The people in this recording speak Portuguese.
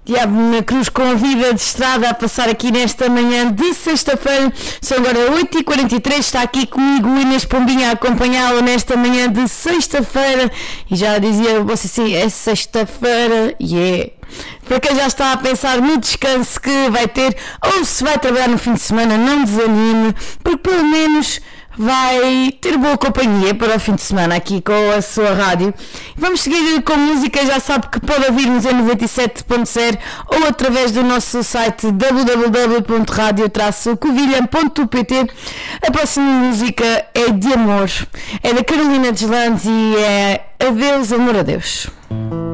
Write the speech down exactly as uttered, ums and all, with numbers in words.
Diabo na Cruz com a vida de estrada a passar aqui nesta manhã de sexta-feira. São agora oito e quarenta e três, está aqui comigo o Inês Pombinha a acompanhá-lo nesta manhã de sexta-feira. E já dizia você assim, é sexta-feira, yeah. Para quem já está a pensar no descanso que vai ter, ou se vai trabalhar no fim de semana, não desanime, porque pelo menos vai ter boa companhia para o fim de semana aqui com a sua rádio. Vamos seguir com música, já sabe que pode ouvir-nos em noventa e sete ponto zero ou através do nosso site w w w ponto radio traço covilhã ponto p t. A próxima música é de amor, é da Carolina Deslandes e é Adeus, Amor a Deus.